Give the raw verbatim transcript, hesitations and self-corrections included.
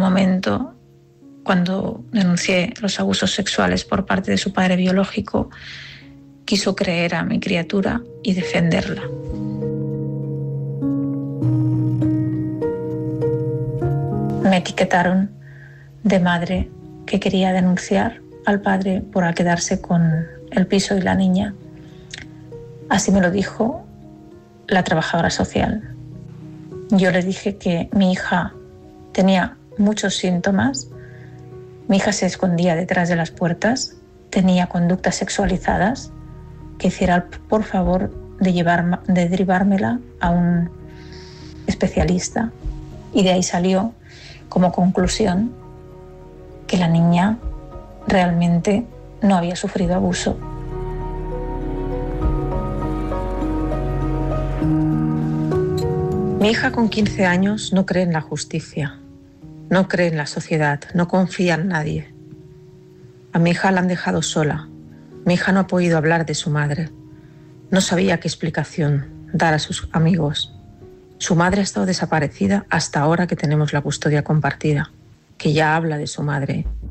momento, cuando denuncié los abusos sexuales por parte de su padre biológico, quiso creer a mi criatura y defenderla. Me etiquetaron de madre que quería denunciar al padre por quedarse con el piso y la niña. Así me lo dijo la trabajadora social. Yo le dije que mi hija tenía muchos síntomas. Mi hija se escondía detrás de las puertas, tenía conductas sexualizadas, que hiciera por favor de, llevar, de derivármela a un especialista. Y de ahí salió como conclusión que la niña realmente no había sufrido abuso. Mi hija con quince años no cree en la justicia, no cree en la sociedad, no confía en nadie. A mi hija la han dejado sola. Mi hija no ha podido hablar de su madre. No sabía qué explicación dar a sus amigos. Su madre ha estado desaparecida hasta ahora que tenemos la custodia compartida, que ya habla de su madre